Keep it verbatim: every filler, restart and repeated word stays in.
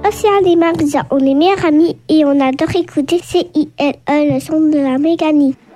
Océane et Maria, on est meilleurs amis et on adore écouter C I L E, le son de la Méganie.